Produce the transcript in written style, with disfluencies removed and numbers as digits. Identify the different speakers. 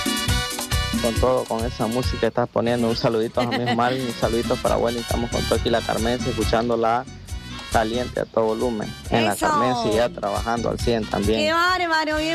Speaker 1: Con todo, con esa música que estás poniendo. Un saludito a mi Omar, un saludito para Wendy. Estamos con todo aquí la Carmense, escuchándola caliente a todo volumen. En la
Speaker 2: Eso.
Speaker 1: Carmense ya trabajando al 100 también.
Speaker 2: Qué bárbaro, bien